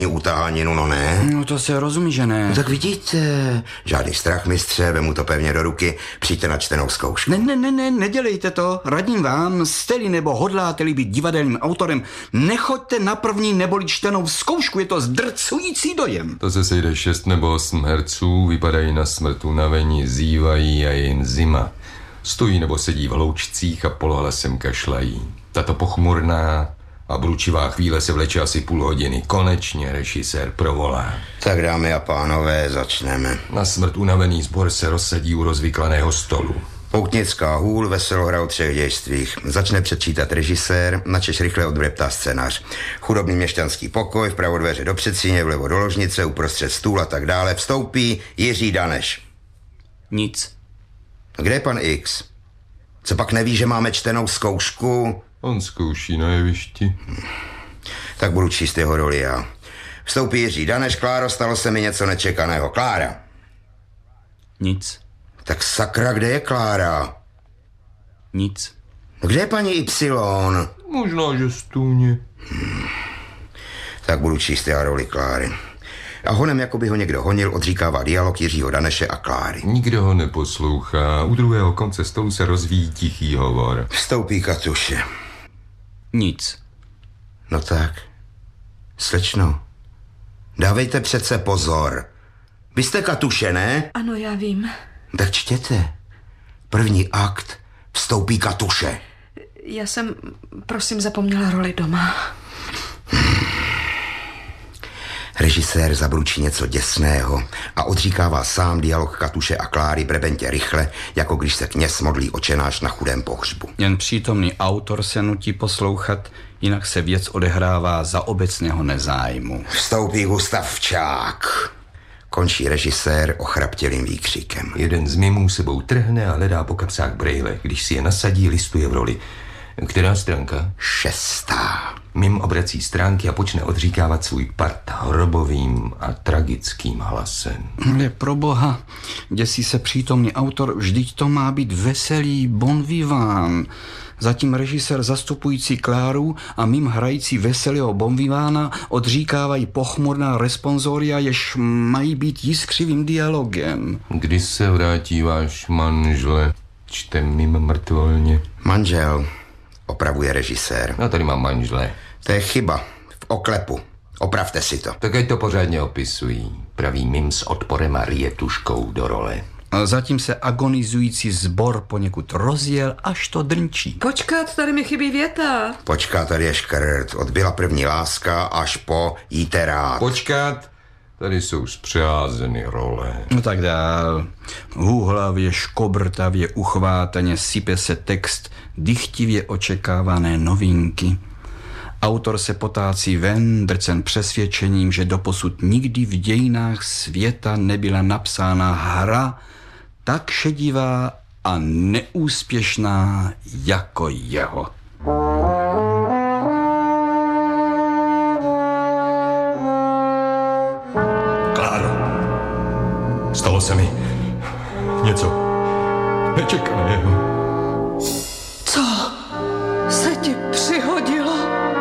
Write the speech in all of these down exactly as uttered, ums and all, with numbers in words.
utáhaninu, no ne? No to se rozumí, že ne. No tak vidíte, žádný strach, mistře, vemu to pevně do ruky, přijďte na čtenou zkoušku. Ne, ne, ne, ne, nedělejte to. Radím vám, jste-li nebo hodláte-li být divadelním autorem, nechoďte na první neboli čtenou zkoušku, je to zdrcující dojem. To se sejde šest nebo osm herců, vypadají na smrt unavení, zívají a je jim zima. Stojí nebo sedí v hloučcích a polohlasem kašlají. Tato pochmurná a bručivá chvíle se vleče asi půl hodiny. Konečně režisér provolá. Tak dámy a pánové, začneme. Na smrt unavený sbor se rozsadí u rozvyklaného stolu. Poutnická hůl, veselohra o třech dějstvích. Začne předčítat režisér, načež rychle odvreptá scénář. Chudobný měšťanský pokoj, vpravo dveře do předsíně, vlevo do ložnice, uprostřed stůl a tak dále. Vstoupí Jiří Daneš. Nic. Kde je pan X? Co pak neví, že máme čtenou zkoušku? On zkouší na jevišti. Tak budu číst jeho roli já. Vstoupí Jiří Daneš. Kláro, stalo se mi něco nečekaného. Klára. Nic. Tak sakra, kde je Klára? Nic. Kde je paní Y? Možná, že stůně. Hmm. Tak budu číst já roli Kláry. A honem, jako by ho někdo honil, odříkává dialog Jiřího Daneše a Kláry. Nikdo ho neposlouchá. U druhého konce stolu se rozvíjí tichý hovor. Vstoupí Katuše. Nic. No tak, slečno, dávejte přece pozor. Vy jste Katuše, ne? Ano, já vím. Tak čtěte. První akt, vstoupí Katuše. Já jsem, prosím, zapomněla roli doma. Režisér zabručí něco děsného a odříkává sám dialog Katuše a Kláry brebentě rychle, jako když se kněz modlí očenáš na chudém pohřbu. Jen přítomný autor se nutí poslouchat, jinak se věc odehrává za obecného nezájmu. Vstoupí Gustav Včák. Končí režisér ochraptělým výkřikem. Jeden z mimů sebou trhne a hledá po kapsách brejle. Když si je nasadí, listuje v roli. Která stránka? Šestá. Mim obrací stránky a počne odříkávat svůj part hrobovým a tragickým hlasem. Ale pro boha, děsí se přítomný autor, vždyť to má být veselý bon vivant. Zatím režisér zastupující Kláru a mým hrající veselého bon vivána odříkávají pochmurná responsoria, jež mají být jiskřivým dialogem. Kdy se vrátí váš manžle? Čte mim mrtvolně. Manžel, opravuje režisér. Já tady mám manžle. To je chyba. V oklepu. Opravte si to. Tak ať to pořádně opisují. Pravý mim s odporem a rietuškou do role. A zatím se agonizující sbor poněkud rozjel, až to drnčí. Počkat, tady mi chybí věta. Počkat, tady je škrt. Odbyla první láska až po jíte rád. Počkat, tady jsou zpřázeny role. No tak dál. Hůhlavě, škobrtavě, uchvátaně sype se text dychtivě očekávané novinky. Autor se potácí ven, drcen přesvědčením, že doposud nikdy v dějinách světa nebyla napsána hra tak šedivá a neúspěšná jako jeho. Kláro, stalo se mi něco nečekaného. Co se ti přihodilo?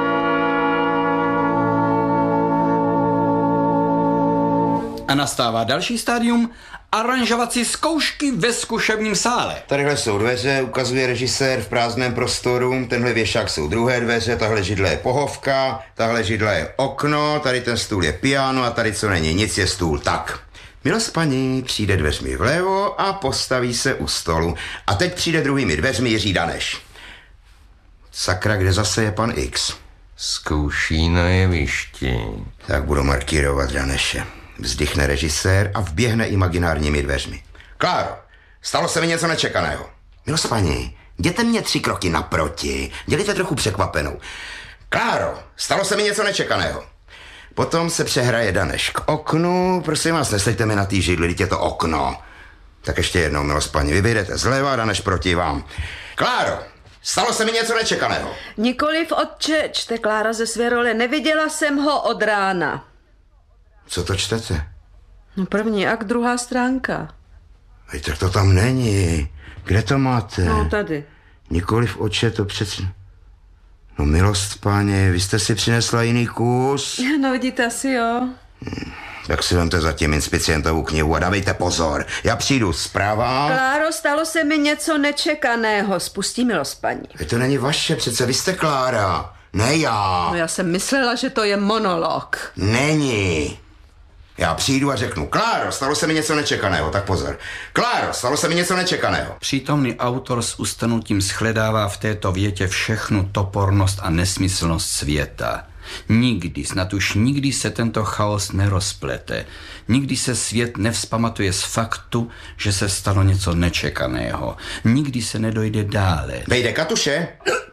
A nastává další stádium aranžovací zkoušky ve zkušebním sále. Tadyhle jsou dveře, ukazuje režisér v prázdném prostoru, tenhle věšák jsou druhé dveře, tahle židle je pohovka, tahle židle je okno, tady ten stůl je piano a tady co není nic je stůl. Tak, milost paní přijde dveřmi vlevo a postaví se u stolu. A teď přijde druhými dveřmi Jiří Daneš. Sakra, kde zase je pan X? Zkouší na jevišti. Tak budu markírovat Daneše. Vzdychne režisér a vběhne imaginárními dveřmi. Kláro, stalo se mi něco nečekaného. Milost paní, jděte mě tři kroky naproti, dělejte trochu překvapenou. Kláro, stalo se mi něco nečekaného. Potom se přehraje Daneš k oknu, prosím vás, neseďte mi na tý židli, vždyť je to okno. Tak ještě jednou, milost paní, vy vyjdete zleva, Daneš proti vám. Kláro, stalo se mi něco nečekaného. Nikoliv, otče, čte Klára ze své role, neviděla jsem ho od rána. Co to čtete? No první akt, druhá stránka. Ej, tak to tam není. Kde to máte? No tady. Nikoliv, oče, to přece... No milost, páně, vy jste si přinesla jiný kus? No vidíte, asi jo. Hmm, tak si vemte zatím inspicientovou knihu a dávejte pozor. Já přijdu zprava. Kláro, stalo se mi něco nečekaného. Spustí, milost, paní. To není vaše, přece vy jste Klára. Ne já. No já jsem myslela, že to je monolog. Není. Já přijdu a řeknu, Kláro, stalo se mi něco nečekaného, tak pozor. Kláro, stalo se mi něco nečekaného. Přítomný autor s ustanutím shledává v této větě všechnu topornost a nesmyslnost světa. Nikdy, snad už nikdy se tento chaos nerozplete. Nikdy se svět nevzpamatuje z faktu, že se stalo něco nečekaného. Nikdy se nedojde dále. Vejde Katuše.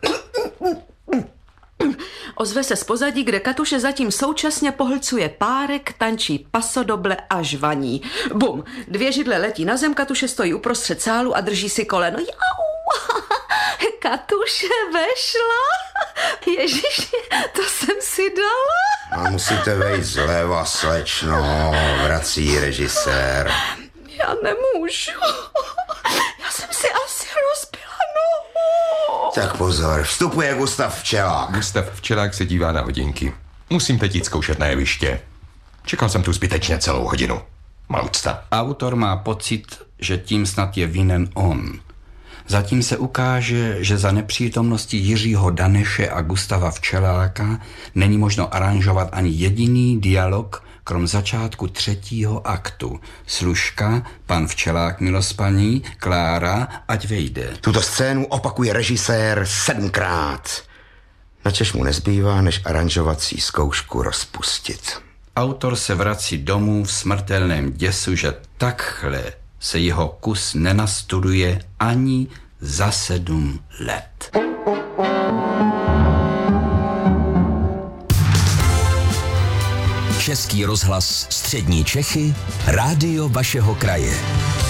Ozve se z pozadí, kde Katuše zatím současně pohlcuje párek, tančí pasodoble a žvaní. Bum, dvě židle letí na zem, Katuše stojí uprostřed sálu a drží si koleno. Jau, Katuše vešla. Ježiši, to jsem si dala. A musíte vejít zleva, slečno, vrací režisér. Já nemůžu. Já jsem si asi rozbila nohu. Tak pozor, vstupuje Gustav Včelák. Gustav Včelák se dívá na hodinky. Musím teď jít zkoušet na jeviště. Čekal jsem tu zbytečně celou hodinu. Malucta. Autor má pocit, že tím snad je vinen on. Zatím se ukáže, že za nepřítomnosti Jiřího Daneše a Gustava Včeláka není možno aranžovat ani jediný dialog, krom začátku třetího aktu. Služka, pan Včelák, milost paní, Klára, ať vejde. Tuto scénu opakuje režisér sedmkrát. Načež mu nezbývá, než aranžovací zkoušku rozpustit. Autor se vrací domů v smrtelném děsu, že takhle se jeho kus nenastuduje ani za sedm let. Český rozhlas Střední Čechy, rádio vašeho kraje.